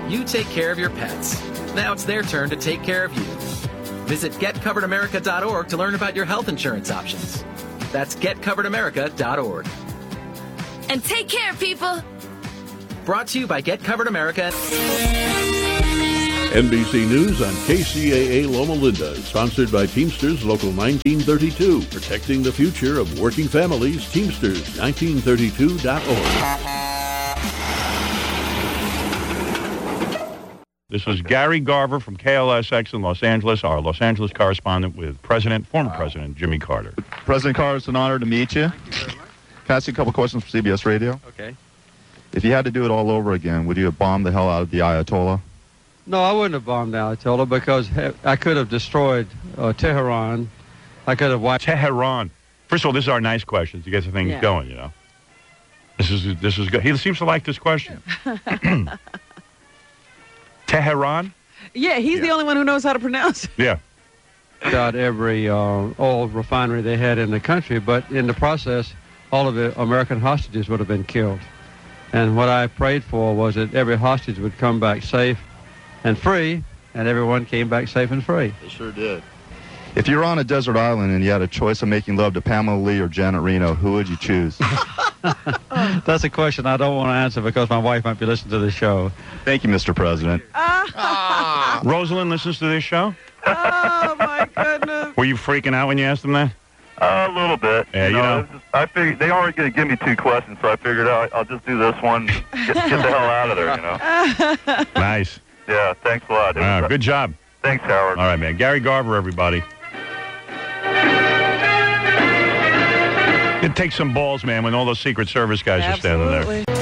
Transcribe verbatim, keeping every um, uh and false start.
You take care of your pets. Now it's their turn to take care of you. Visit get covered america dot org to learn about your health insurance options. That's get covered america dot org. And take care, people. Brought to you by Get Covered America. N B C News on K C A A Loma Linda, sponsored by Teamsters Local nineteen thirty-two, protecting the future of working families. Teamsters nineteen thirty-two dot org. This is Gary Garver from K L S X in Los Angeles, our Los Angeles correspondent with President, former wow. President Jimmy Carter. President Carter, it's an honor to meet you. Can I ask you a couple questions for C B S Radio? Okay. If you had to do it all over again, would you have bombed the hell out of the Ayatollah? No, I wouldn't have bombed the Ayatollah because I could have destroyed uh, Tehran. I could have wiped Tehran. First of all, this is our nice questions to get the things yeah. going, you know. This is this is good. He seems to like this question. Tehran? Yeah, he's yeah. the only one who knows how to pronounce it. Yeah. About every uh, oil refinery they had in the country, but in the process, all of the American hostages would have been killed. And what I prayed for was that every hostage would come back safe and free, and everyone came back safe and free. They sure did. If you were on a desert island and you had a choice of making love to Pamela Lee or Janet Reno, who would you choose? That's a question I don't want to answer because my wife might be listening to the show. Thank you, Mister President. Ah. Rosalind listens to this show? Oh, my goodness. Were you freaking out when you asked them that? Uh, a little bit. Yeah, you, you know. know. Just, I figured they already going to give me two questions, so I figured I'll, I'll just do this one, get, get the hell out of there, you know. Nice. Yeah, thanks a lot. Uh, good job. Thanks, Howard. All right, man. Gary Garver, everybody. It takes some balls, man, when all those Secret Service guys Absolutely. are standing there.